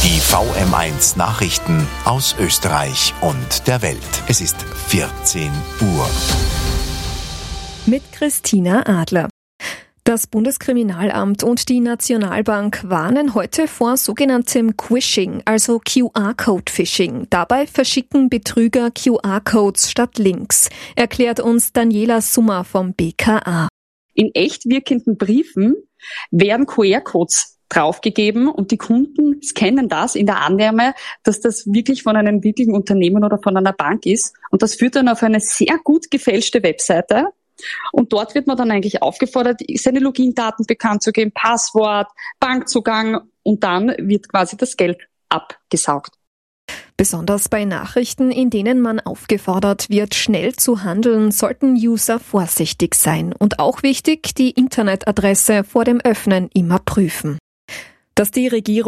Die VM1 Nachrichten aus Österreich und der Welt. Es ist 14 Uhr. Mit Christina Adler. Das Bundeskriminalamt und die Nationalbank warnen heute vor sogenanntem Quishing, also QR-Code-Phishing. Dabei verschicken Betrüger QR-Codes statt Links, erklärt uns Daniela Summer vom BKA. In echt wirkenden Briefen werden QR-Codes draufgegeben und die Kunden scannen das in der Annahme, dass das wirklich von einem wirklichen Unternehmen oder von einer Bank ist. Und das führt dann auf eine sehr gut gefälschte Webseite. Und dort wird man dann eigentlich aufgefordert, seine Login-Daten bekannt zu geben, Passwort, Bankzugang, und dann wird quasi das Geld abgesaugt. Besonders bei Nachrichten, in denen man aufgefordert wird, schnell zu handeln, sollten User vorsichtig sein. Und auch wichtig, die Internetadresse vor dem Öffnen immer prüfen. Dass die Regierung